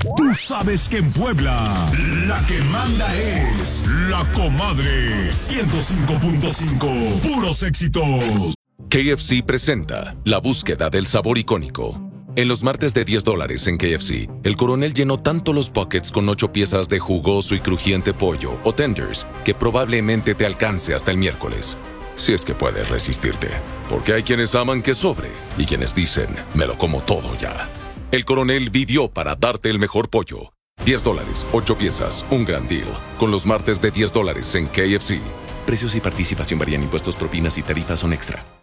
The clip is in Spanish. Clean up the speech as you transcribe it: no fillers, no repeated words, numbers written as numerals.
Tú sabes que en Puebla, la que manda es La Comadre 105.5. Puros éxitos. KFC presenta la búsqueda del sabor icónico. En los martes de $10 en KFC, el coronel llenó tanto los buckets con 8 piezas de jugoso y crujiente pollo o tenders que probablemente te alcance hasta el miércoles. Si es que puedes resistirte, porque hay quienes aman que sobre y quienes dicen, me lo como todo ya. El coronel vivió para darte el mejor pollo. $10, 8 piezas, un gran deal. Con los martes de $10 en KFC. Precios y participación varían, impuestos, propinas y tarifas son extra.